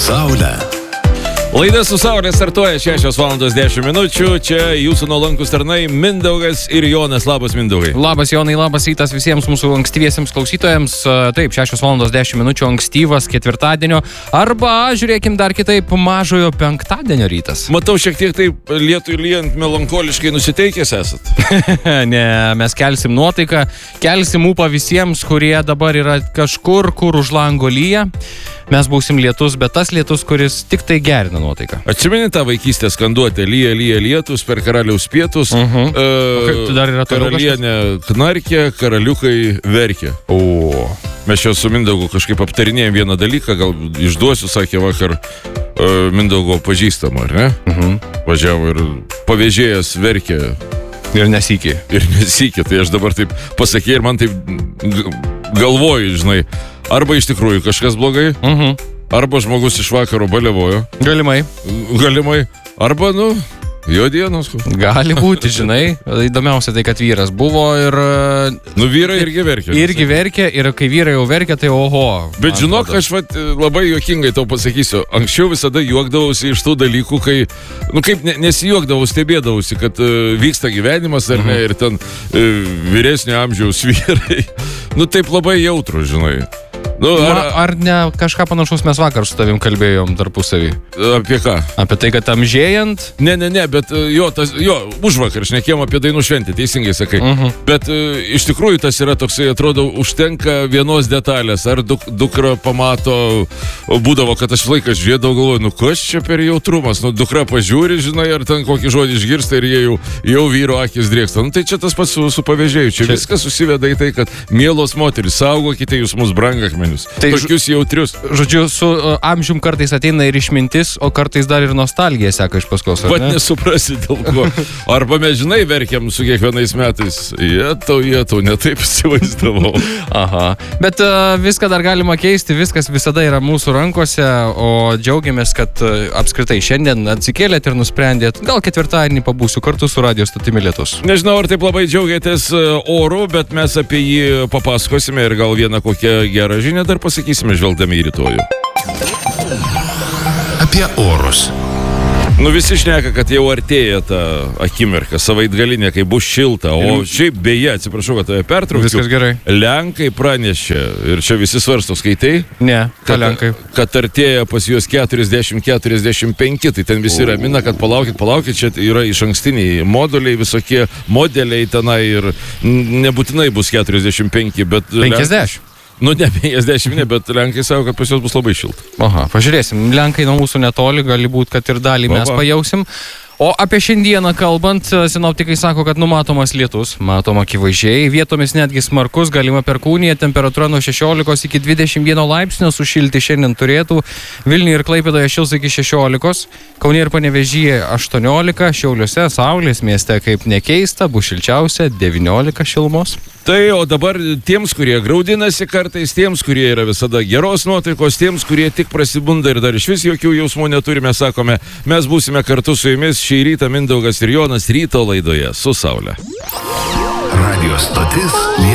Saule. Laida su Saulė startuoja 6:10 minučių. Čia jūsų nuolankus tarnai Mindaugas ir Jonas. Labas, Mindaugai. Labas, Jonai, labas rytas visiems mūsų ankstyviesiems klausytojams. Taip, 6:10 minučių ankstyvas ketvirtadienio. Arba, žiūrėkim dar kitaip, mažojo penktadienio rytas. Matau, šiek tiek taip lietui lyjant melankoliškai nusiteikęs esat. Ne, mes kelsim nuotaiką, kelsim ūpą visiems, kurie dabar yra kažkur, kur už lango lyja. Mes būsim lietus, bet tas lietus, kuris tik tai gerina nuotaiką. Atsimeni tą vaikystę skanduotę? Lyja lietus per karaliaus pietus. Dar yra karalienė knarkė, karaliukai verkė. O. Mes čia su Mindaugu kažkaip aptarinėjom vieną dalyką, gal išduosiu, sakė vakar Mindaugo pažįstama, ar ne? Važiavo ir pavėžėjas verkė. Ir nesikė. Tai aš dabar taip pasakė ir man taip galvoju, žinai, arba iš tikrųjų kažkas blogai, arba žmogus iš vakaro baliavojo. Galimai. Arba, jo dienos. Gali būti, žinai. Įdomiausia tai, kad vyras buvo ir... Vyrai irgi verkė. Ir kai vyrai jau verkė, tai oho. Bet žinok, aš labai juokingai tau pasakysiu. Anksčiau visada juokdavausi iš tų dalykų, kai, kaip nesijuokdavau, stebėdavausi, kad vyksta gyvenimas, ar ne, ir ten vyresnio amžiaus vyrai. Taip labai jautru, žinai. Ar ne kažką panašaus mes vakar su tavim kalbėjom tarpusavį? Apie ką? Apie tai, kad amžėjant? Ne, bet užvakar šnekėjom apie dainų šventę, teisingai sakai. Bet iš tikrųjų tas yra toksai, atrodo, užtenka vienos detalės. Ar dukra pamato, būdavo, kad aš laiką žiūrėdavau, galvoju, kas čia per jautrumas? Dukra pažiūri, žinai, ar ten kokį žodį išgirsta ir jie jau vyro akis drėksta. Tai čia tas pats su pavėžėju. Čia viskas susiveda į tai, kad mielos moterys, saugokite jūs mus brangakmenius. Tokius jautrius. Žodžiu, su amžium kartais ateina ir išmintis, o kartais dar ir nostalgija seka iš paskos. Vat nesuprasi dėl ko. Arba mes, žinai, verkiam su kiekvienais metais. Jetau, netaip įsivaizdavau. Aha. Bet viską dar galima keisti, viskas visada yra mūsų rankose, o džiaugiamės, kad apskritai šiandien atsikėlėt ir nusprendėt, gal ketvirtadienį pabūsiu kartu su radio stotimi Lietus. Nežinau, ar taip labai džiaugiatės oru, bet mes apie jį papasakosime ir gal vieną kokią gerą žinią dar pasakysime žvelgdami į rytojų. Apie orus. Visi šneka, kad jau artėja ta akimirka, savaitgalinė, kai bus šilta, o šiaip beje, atsiprašau, kad tave pertraukiu. Viskas gerai. Lenkai pranešė, ir čia visi svarsto, skaitai? Ne, Lenkai. Kad artėja pas juos 40-45, tai ten visi ramina, kad palaukit, čia yra išankstiniai moduliai, visokie modeliai tenai ir nebūtinai bus 45, bet... 50. Ne 50, bet Lenkai savo, kad pas juos bus labai šilta. Aha, pažiūrėsim. Lenkai nuo mūsų netoli, gali būti, kad ir dalį mes pajausim. O apie šiandieną kalbant, sinoptikai sako, kad numatomas lietus, matoma akivaizdžiai, vietomis netgi smarkus, galima perkūnija, temperatūra nuo 16 iki 21 laipsnio, sušilti šiandien turėtų, Vilniuje ir Klaipėdoje šils iki 16, Kaune ir Panevėžyje 18, Šiauliuose, Saulės mieste, kaip nekeista, bus šilčiausia 19 šilumos. Tai, o dabar tiems, kurie graudinasi kartais, tiems, kurie yra visada geros nuotaikos, tiems, kurie tik prasibunda ir dar iš vis jokių jausmų neturime, sakome, mes būsime kartu su jumis šį rytą Mindaugas ir Jonas ryto laidoje su Saule. Radio stotis